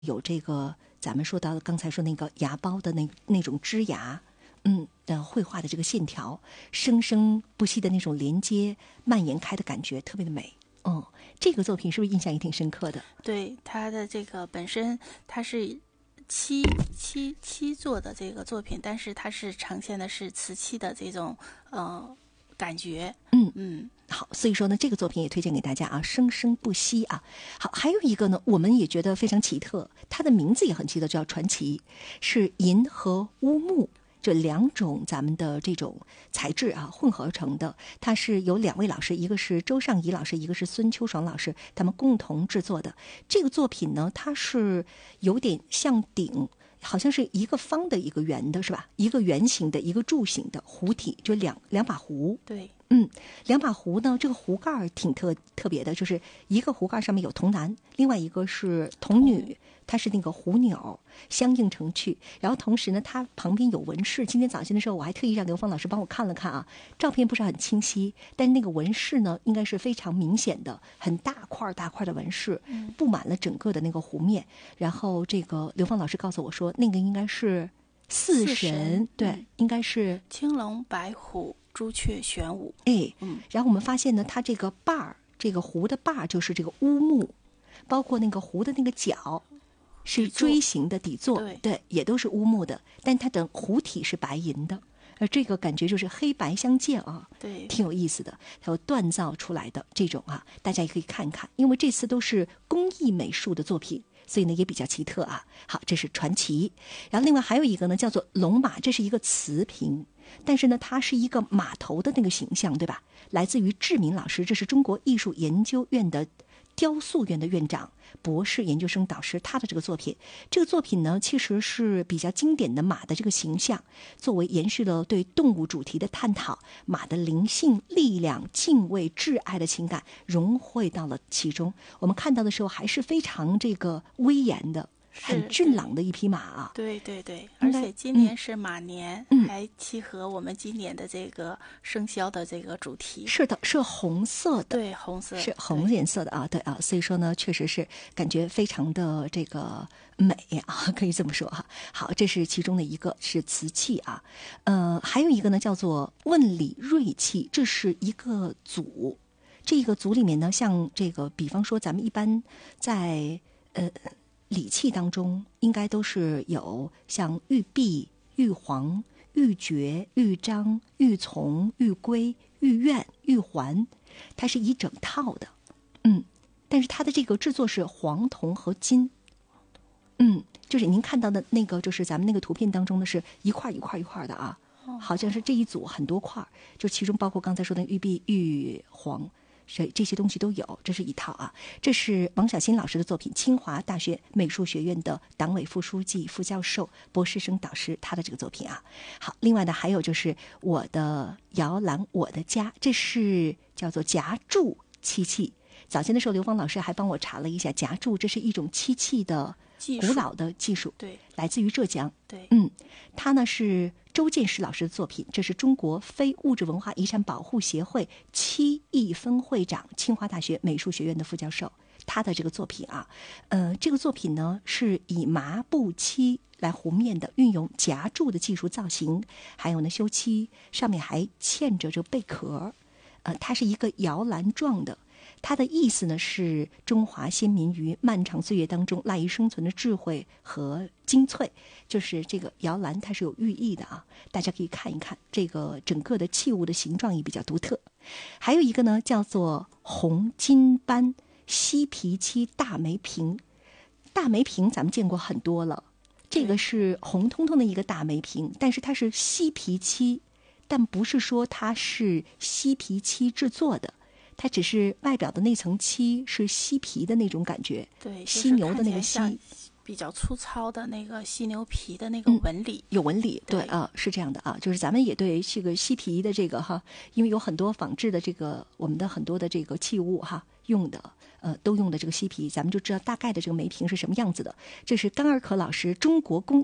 有这个咱们说到的刚才说那个芽苞的那种枝芽，的绘画的这个线条，生生不息的那种连接蔓延开的感觉，特别的美。这个作品是不是印象也挺深刻的？ 对，它的这个本身它是漆做的这个作品，但是它是呈现的是瓷器的这种感觉。 好，所以说呢，这个作品也推荐给大家啊，生生不息啊。好，还有一个呢，我们也觉得非常奇特，它的名字也很奇特，叫传奇，是银和乌木这两种咱们的这种材质啊混合成的。它是有两位老师，一个是周尚仪老师，一个是孙秋爽老师，他们共同制作的。这个作品呢，它是有点像鼎。好像是一个方的，一个圆的，是吧？一个圆形的，一个柱形的壶体，就两把壶。 对， 两把壶呢，这个壶盖挺特别的，就是一个壶盖上面有童男，另外一个是童女，它是那个壶钮相映成趣。然后同时呢，它旁边有纹饰。今天早先的时候，我还特意让刘芳老师帮我看了看啊，照片不是很清晰，但是那个纹饰呢，应该是非常明显的，很大块的纹饰，布满了整个的那个壶面。然后这个刘芳老师告诉我说，那个应该是四神，对，应该是青龙白虎朱雀玄武。 然后我们发现呢，它这个把儿，这个壶的把儿就是这个乌木，包括那个壶的那个角是锥形的底座，对，也都是乌木的，但它的壶体是白银的。这个感觉就是黑白相间啊， 对， 挺有意思的。还有锻造出来的这种啊，大家也可以看看，因为这次都是工艺美术的作品，所以呢也比较奇特啊。好，这是传奇。然后另外还有一个呢，叫做龙马，这是一个瓷瓶，但是呢它是一个马头的那个形象，对吧？来自于志明老师，这是中国艺术研究院的雕塑院的院长、博士研究生导师，他的这个作品，呢，其实是比较经典的马的这个形象，作为延续了对动物主题的探讨，马的灵性、力量、敬畏、挚爱的情感融汇到了其中。我们看到的时候还是非常这个威严的。很俊朗的一匹马啊！ 对，而且今年是马年，还契合我们今年的这个生肖的这个主题。 是的，是红色的， 对，红色是红颜色的啊，对啊，所以说呢，确实是感觉非常的这个美啊，可以这么说哈。好，这是其中的一个，是瓷器啊，还有一个呢叫做问礼瑞器，这是一个组，这个组里面呢，像这个，比方说咱们一般在礼器当中应该都是有像玉璧、玉皇、玉珏、玉章、玉琮、玉圭、玉苑、玉环，它是一整套的。但是它的这个制作是黄铜和金。就是您看到的那个，就是咱们那个图片当中的是一块的啊，好像是这一组很多块，就其中包括刚才说的玉璧、玉皇。这些东西都有，这是一套啊。这是王小新老师的作品，清华大学美术学院的党委副书记、副教授、博士生导师，他的这个作品啊。好，另外呢还有就是我的摇篮我的家，这是叫做夹柱漆器。早先的时候，刘芳老师还帮我查了一下，夹柱这是一种漆器的古老的技术， 对， 来自于浙江。 对， 它呢是周建石老师的作品，这是中国非物质文化遗产保护协会7亿分会长，清华大学美术学院的副教授，他的这个作品啊，这个作品呢是以麻布漆来糊面的，运用夹柱的技术造型，还有呢修漆，上面还嵌着这贝壳，它是一个摇篮状的。它的意思呢是中华先民于漫长岁月当中赖以生存的智慧和精粹，就是这个摇篮它是有寓意的啊，大家可以看一看，这个整个的器物的形状也比较独特。还有一个呢叫做红金斑犀皮漆大梅瓶，大梅瓶咱们见过很多了，这个是红彤彤的一个大梅瓶，但是它是犀皮漆，但不是说它是犀皮漆制作的，它只是外表的那层漆是犀皮的那种感觉， 对， 犀牛的那个犀， 比较粗糙的那个犀牛皮的那个纹理， 有纹理，对啊，是这样的啊，就是咱们也对这个犀皮的这个哈，因为有很多仿制的这个我们的很多的这个器物哈用的，都用的这个犀皮，咱们就知道大概的这个梅瓶是什么样子的。这是甘尔可老师中国工艺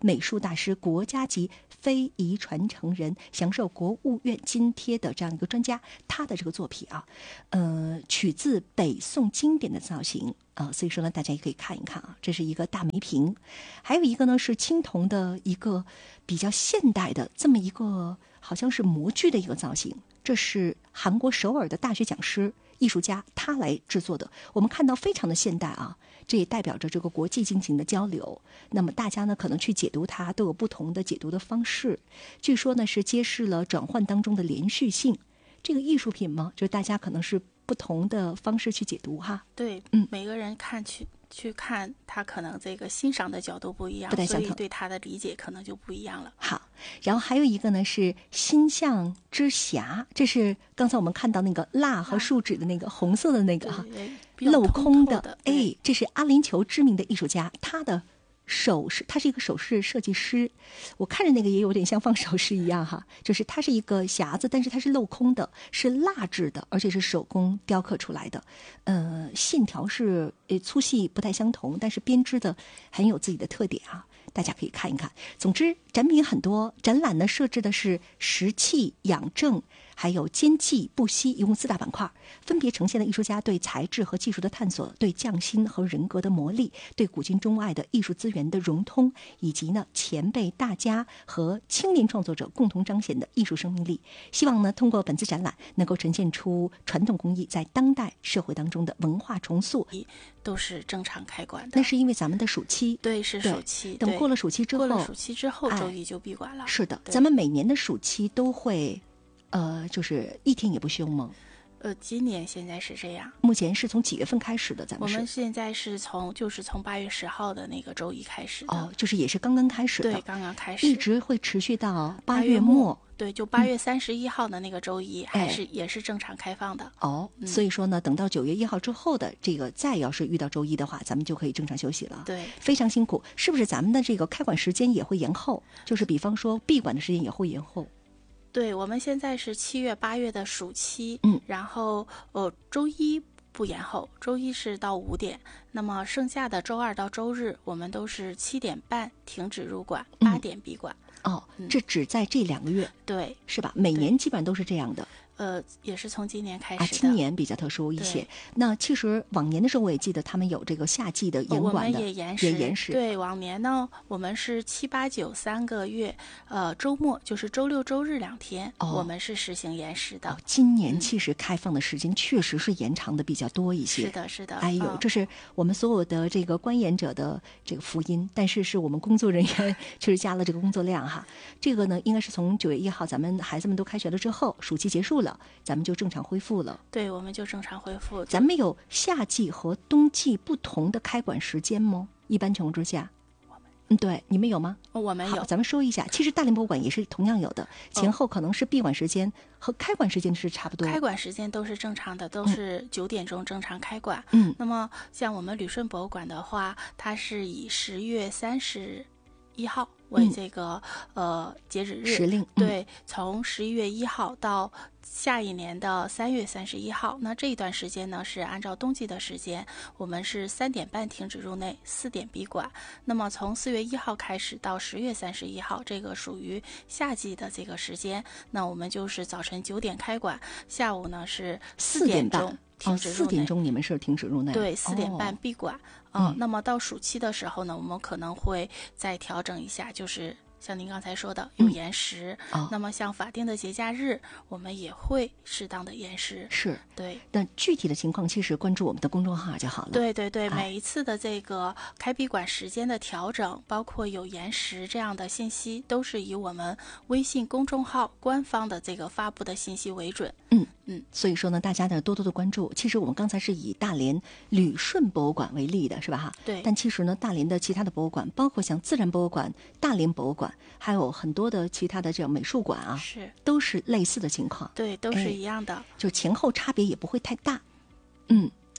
美术大师、国家级非遗传承人，享受国务院津贴的这样一个专家，他的这个作品啊，取自北宋经典的造型所以说呢，大家也可以看一看啊，这是一个大梅瓶，还有一个呢是青铜的一个比较现代的这么一个好像是模具的一个造型，这是韩国首尔的大学讲师艺术家他来制作的，我们看到非常的现代啊，这也代表着这个国际进行的交流。那么大家呢可能去解读它都有不同的解读的方式，据说呢是揭示了转换当中的连续性。这个艺术品嘛，就大家可能是不同的方式去解读哈。 对，每个人去看他可能这个欣赏的角度不一样， 不太相同， 所以对他的理解可能就不一样了。 好，然后还有一个呢是心向之匣，这是刚才我们看到那个蜡和树脂的那个红色的那个哈，镂空的，哎，这是阿联酋知名的艺术家，他的首饰，他是一个首饰设计师，我看着那个也有点像放首饰一样哈，就是它是一个匣子，但是它是镂空的，是蜡制的，而且是手工雕刻出来的，线条是粗细不太相同，但是编织的很有自己的特点啊，大家可以看一看。总之展品很多，展览呢设置的是石器、养正还有兼济、不息，一共4大板块，分别呈现了艺术家对材质和技术的探索，对匠心和人格的磨砺，对古今中外的艺术资源的融通，以及呢前辈大家和青年创作者共同彰显的艺术生命力。希望呢通过本次展览能够呈现出传统工艺在当代社会当中的文化重塑。 都是正常开馆的， 那是因为咱们的暑期， 对，是暑期。 等过了暑期之后， 周一就闭馆了。 是的，咱们每年的暑期都会，就是一天也不休吗？ 今年现在是这样。 目前是从几月份开始的？咱们我们现在是从8月10号的那个周一开始的。 哦，就是也是刚刚开始的。 对，刚刚开始， 一直会持续到8月末。 对，就8月31号的那个周一，也是正常开放的。 哦，所以说呢，等到9月1号之后的这个，再要是遇到周一的话，咱们就可以正常休息了。 对， 非常辛苦，是不是？咱们的这个开馆时间也会延后，就是比方说闭馆的时间也会延后。 对，我们现在是7月、8月的暑期，然后周一不延后，周一是到5点，那么剩下的周二到周日，我们都是7点半停止入馆，8点闭馆。 哦，这只在这2个月， 对， 是吧？每年基本上都是这样的。 也是从今年开始的。 今年比较特殊一些。那其实往年的时候，我也记得他们有这个夏季的延馆的， 我们也延时。 对，往年呢，我们是7、8、9 3个月，周末就是周六周日2天，我们是实行延时的。 今年其实开放的时间确实是延长的比较多一些。 是的，是的。 哎呦，这是我们所有的这个观演者的这个福音，但是是我们工作人员确实加了这个工作量哈。这个呢，应该是从9月1号，咱们孩子们都开学了之后，暑期结束了。咱们就正常恢复了。 对，我们就正常恢复。 咱们有夏季和冬季不同的开馆时间吗？一般情况之下，对，你们有吗？ 我们有。 好，咱们说一下，其实大连博物馆也是同样有的，前后可能是闭馆时间和开馆时间是差不多。 开馆时间都是正常的，都是9点钟正常开馆。那么像我们旅顺博物馆的话，它是以10月31号为这个截止日， 时令。 对，从11月1号到下一年的3月31号，那这一段时间呢是按照冬季的时间，我们是3点半停止入内，4点闭馆。那么从4月1号开始到10月31号，这个属于夏季的这个时间，那我们就是早晨9点开馆，下午呢是4点钟停止入内。 4点钟你们是停止入内？ 对，4点半闭馆。那么到暑期的时候呢，我们可能会再调整一下，就是像您刚才说的有延时。那么像法定的节假日，我们也会适当的延时。 是， 对。 那具体的情况其实关注我们的公众号就好了。 对对对，每一次的这个开闭馆时间的调整，包括有延时这样的信息，都是以我们微信公众号官方的这个发布的信息为准。 所以说呢，大家呢多多的关注。其实我们刚才是以大连旅顺博物馆为例的，是吧哈？ 对。 但其实呢，大连的其他的博物馆，包括像自然博物馆、大连博物馆，还有很多的其他的这种美术馆啊，都是类似的情况。 对，都是一样的。 就前后差别也不会太大。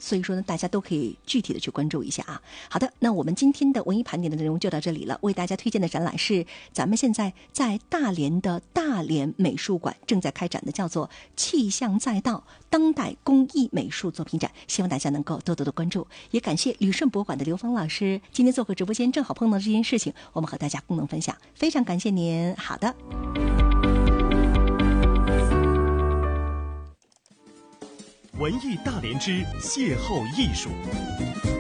所以说呢，大家都可以具体的去关注一下啊。好的，那我们今天的文艺盘点的内容就到这里了。为大家推荐的展览是咱们现在在大连的大连美术馆正在开展的，叫做气象再道当代工艺美术作品展，希望大家能够多多的关注。也感谢旅顺博物馆的刘芳老师今天做客直播间，正好碰到这件事情，我们和大家共同分享，非常感谢您。好的， 文艺大连之邂逅艺术。